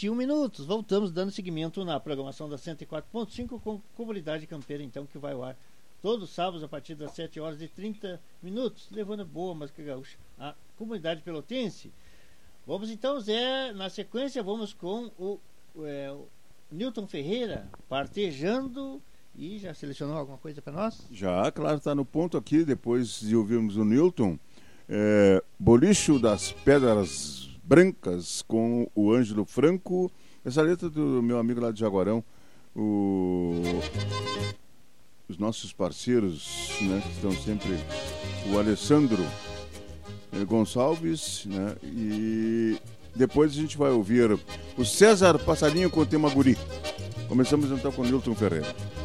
21 minutos. Voltamos dando seguimento na programação da 104.5 com Comunidade Campeira, então, que vai ao ar todos os sábados a partir das 7 horas e 30 minutos, levando boa música gaúcha à comunidade pelotense. Vamos então, Zé, na sequência, vamos com o Newton Ferreira, partejando. E já selecionou alguma coisa para nós? Já, claro, está no ponto aqui, depois de ouvirmos o Newton. Bolicho das Pedras Brancas, com o Ângelo Franco. Essa letra do meu amigo lá de Jaguarão, os nossos parceiros, né, que estão sempre, o Alessandro Gonçalves, né, e depois a gente vai ouvir o César Passarinho com o tema Guri. Começamos então com o Newton Ferreira.